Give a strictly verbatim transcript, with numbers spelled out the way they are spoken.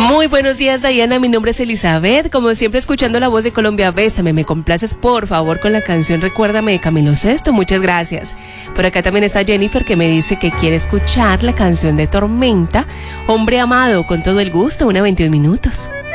Muy buenos días, Diana. Mi nombre es Elizabeth. Como siempre, escuchando la voz de Colombia, bésame. Me complaces, por favor, con la canción Recuérdame de Camilo Sesto. Muchas gracias. Por acá también está Jennifer, que me dice que quiere escuchar la canción de Tormenta, Hombre Amado, con todo el gusto, una veintidós minutos.